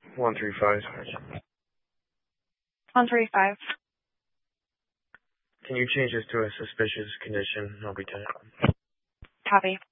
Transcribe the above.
135. 135. Can you change this to a suspicious condition? I'll be 10. Copy.